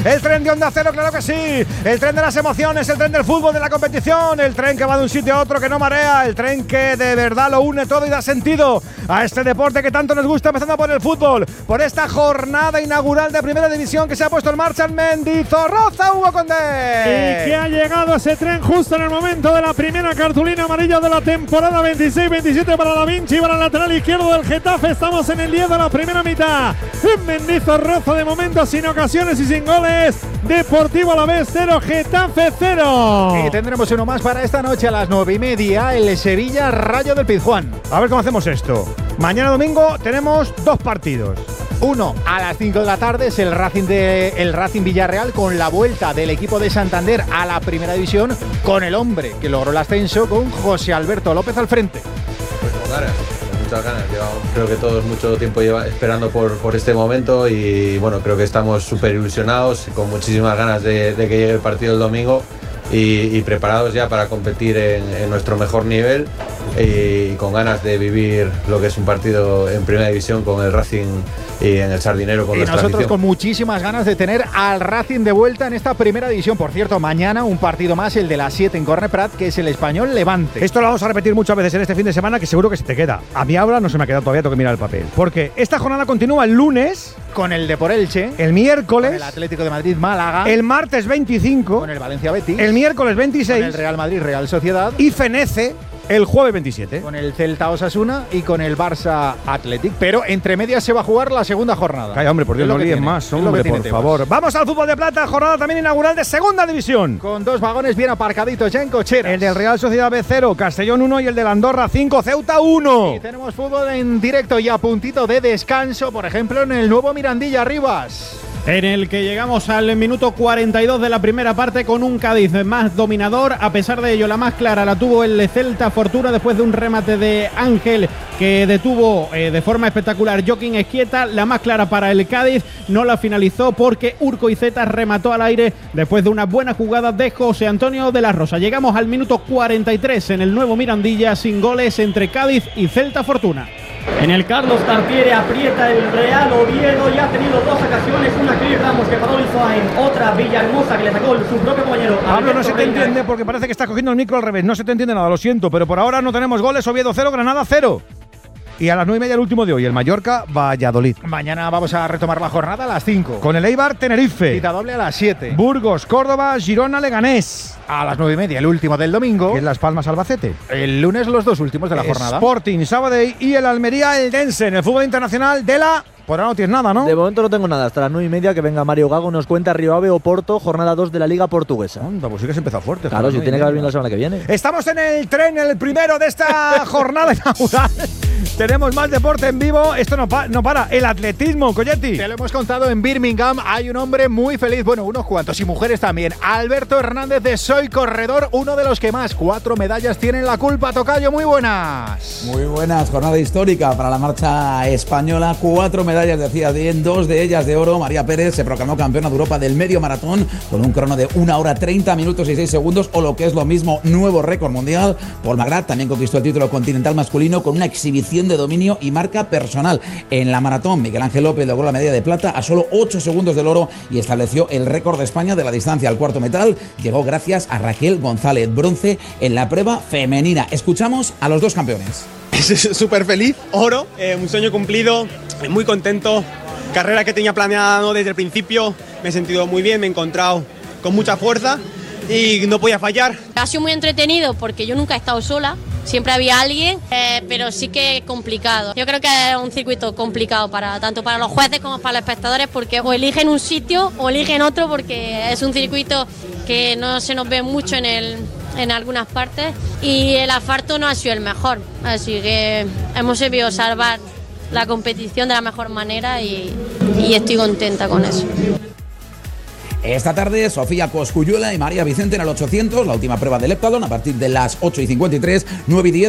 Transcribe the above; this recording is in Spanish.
El tren de Onda Cero, claro que sí. El tren de las emociones, el tren del fútbol, de la competición. El tren que va de un sitio a otro, que no marea. El tren que de verdad lo une todo y da sentido a este deporte que tanto nos gusta, empezando por el fútbol. Por esta jornada inaugural de Primera División que se ha puesto en marcha en Mendizorroza, Hugo Condé. Y que ha llegado ese tren justo en el momento de la primera cartulina amarilla de la temporada 26-27 para la Vinci, para el lateral izquierdo del Getafe. Estamos en el 10 de la primera mitad. En Mendizorroza de momento sin ocasiones y sin goles. Deportivo Alavés 0, Getafe 0. Y tendremos uno más para esta noche a las 9:30, el Sevilla Rayo del Pizjuán. A ver cómo hacemos esto. Mañana domingo tenemos dos partidos. Uno a las 5 de la tarde es el Racing Villarreal, con la vuelta del equipo de Santander a la Primera División, con el hombre que logró el ascenso, con José Alberto López al frente. Pues con ganas, con muchas ganas. Creo que todos mucho tiempo esperando por este momento y bueno, creo que estamos súper ilusionados, con muchísimas ganas de que llegue el partido el domingo y preparados ya para competir en nuestro mejor nivel y con ganas de vivir lo que es un partido en Primera División con el Racing y en el Sardinero con nuestra nosotros afición. Con muchísimas ganas de tener al Racing de vuelta en esta Primera División. Por cierto, mañana un partido más, el de las 7 en Corne Prat, que es el Español Levante. Esto lo vamos a repetir muchas veces en este fin de semana, que seguro que se te queda. A mí ahora no se me ha quedado todavía, tengo que mirar el papel. Porque esta jornada continúa el lunes, con el Depor Elche, el miércoles, con el Atlético de Madrid Málaga, el martes 25, con el Valencia Betis, el miércoles 26, con el Real Madrid Real Sociedad y Fenece el jueves 27. Con el Celta Osasuna y con el Barça Athletic. Pero entre medias se va a jugar la segunda jornada. Calla, hombre, por Dios, no líes más, hombre, por favor. Vamos al fútbol de plata, jornada también inaugural de Segunda División. Con dos vagones bien aparcaditos ya en cocheras. El del Real Sociedad B 0, Castellón 1 y el del Andorra 5, Ceuta 1. Y tenemos fútbol en directo y a puntito de descanso, por ejemplo, en el nuevo Mirandilla Rivas, en el que llegamos al minuto 42 de la primera parte con un Cádiz más dominador. A pesar de ello, la más clara la tuvo el Celta Fortuna después de un remate de Ángel que detuvo de forma espectacular Joaquín Esquieta. La más clara para el Cádiz no la finalizó porque Urcoizeta remató al aire después de una buena jugada de José Antonio de la Rosa. Llegamos al minuto 43 en el nuevo Mirandilla, sin goles entre Cádiz y Celta Fortuna. En el Carlos Tartiere aprieta el Real Oviedo y ha tenido dos ocasiones, una que Ramos que paró Lizoain, otra Villahermosa que le sacó su propio compañero. Pablo, no se te entiende porque parece que estás cogiendo el micro al revés, no se te entiende nada, lo siento, pero por ahora no tenemos goles. Oviedo 0, Granada 0. Y a las 9:30 el último de hoy, el Mallorca Valladolid. Mañana vamos a retomar la jornada a las 5. Con el Eibar Tenerife. Cita doble a las 7. Burgos, Córdoba, Girona, Leganés. A las 9:30 el último del domingo. Que es Las Palmas Albacete. El lunes los dos últimos de la jornada. Sporting, Sabadell y el Almería Eldense. En el fútbol internacional de la... Por ahora no tienes nada, ¿no? De momento no tengo nada. Hasta las 9:30 que venga Mario Gago, nos cuenta Río Ave Oporto, jornada 2 de la Liga Portuguesa. Anda, pues sí que se empezó fuerte. Claro, si tiene que haber bien la semana que viene. Estamos en el tren, el primero de esta jornada inaugural. Tenemos más deporte en vivo. Esto no para. El atletismo, Colletti. Te lo hemos contado en Birmingham. Hay un hombre muy feliz. Bueno, unos cuantos. Y mujeres también. Alberto Hernández de Soy Corredor. Uno de los que más. 4 medallas tienen la culpa. Tocayo, muy buenas. Muy buenas. Jornada histórica para la marcha española. 4 medallas, decía bien. 2 de ellas de oro. María Pérez se proclamó campeona de Europa del medio maratón con un crono de 1 hora 30 minutos y 6 segundos. O lo que es lo mismo, nuevo récord mundial. Paul McGrath también conquistó el título continental masculino con una exhibición de dominio y marca personal. En la maratón, Miguel Ángel López logró la medalla de plata a solo 8 segundos del oro y estableció el récord de España de la distancia. Al cuarto metal llegó gracias a Raquel González. Bronce en la prueba femenina. Escuchamos a los dos campeones. Súper feliz, oro, un sueño cumplido, muy contento. Carrera que tenía planeada desde el principio, me he sentido muy bien, me he encontrado con mucha fuerza y no podía fallar. Ha sido muy entretenido porque yo nunca he estado sola, siempre había alguien, pero sí que complicado. Yo creo que es un circuito complicado tanto para los jueces como para los espectadores, porque o eligen un sitio o eligen otro, porque es un circuito que no se nos ve mucho en algunas partes y el asfalto no ha sido el mejor, así que hemos sabido salvar la competición de la mejor manera y estoy contenta con eso. Esta tarde, Sofía Cosculluela y María Vicente en el 800, la última prueba del heptatlón a partir de las 8:53, 9:10.